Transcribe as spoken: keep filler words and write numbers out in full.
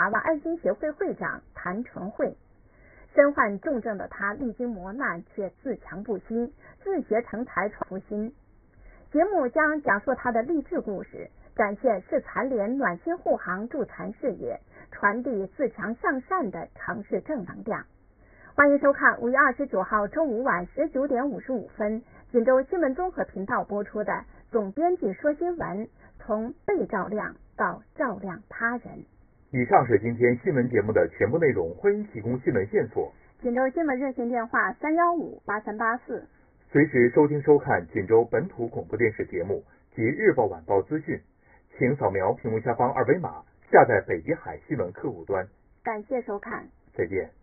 湾爱心协会会长谭纯慧。身患重症的他历经磨难，却自强不息，自学成才创福心。节目将讲述他的励志故事，展现市残联暖心护航助残事业，传递自强向善的城市正能量。欢迎收看五月二十九号周五晚十九点五十五分，锦州新闻综合频道播出的总编辑说新闻，从被照亮到照亮他人。 以上是今天新闻节目的全部内容，欢迎提供新闻线索。 锦州新闻热线电话三幺五八三八四。 随时收听收看锦州本土广播电视节目及日报晚报资讯，请扫描屏幕下方二维码下载北极海新闻客户端。 感谢收看， 再见。